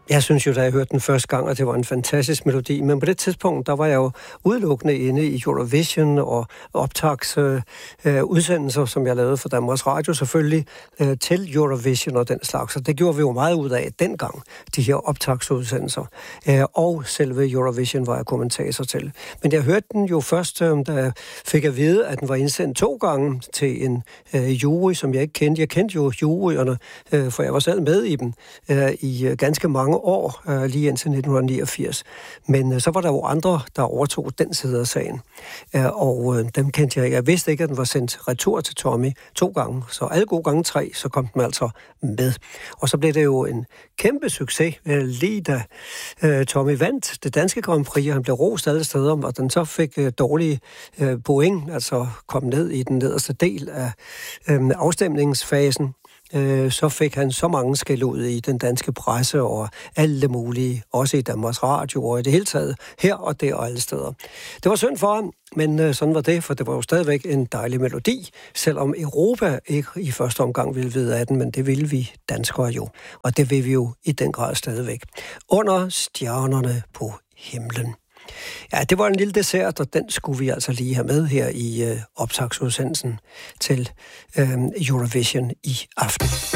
Jeg synes jo, da jeg hørte den første gang, at det var en fantastisk melodi, men på det tidspunkt, der var jeg jo udelukkende inde i Eurovision og optagsudsendelser, som jeg lavede for Danmarks Radio selvfølgelig, til Eurovision og den slags. Så det gjorde vi jo meget ud af dengang, de her optagsudsendelser. Og selve Eurovision var jeg kommentator til. Men jeg hørte den jo først, da jeg fik at vide, at den var indsendt 2 gange til en jury, som jeg ikke kendte. Jeg kendte jo juryerne, for jeg var selv med i dem i ganske mange år, lige indtil 1989. Men så var der jo andre, der overtog den side af sagen. Og dem kendte jeg. Jeg vidste ikke, at den var sendt retur til Tommy 2 gange. Så alle gode gange 3, så kom den altså med. Og så blev det jo en kæmpe succes, lige da Tommy vandt det danske Grand Prix, og han blev rost alle steder, og den så fik dårlige point, altså kom ned i den nederste del af afstemningsfasen. Så fik han så mange skæld ud i den danske presse og alle mulige, også i Danmarks Radio og i det hele taget, her og der og alle steder. Det var synd for ham, men sådan var det, for det var jo stadigvæk en dejlig melodi, selvom Europa ikke i første omgang ville vide af den, men det ville vi danskere jo, og det vil vi jo i den grad stadigvæk. Under stjernerne på himlen. Ja, det var en lille dessert, og den skulle vi altså lige have med her i optagsudsendelsen til Eurovision i aften.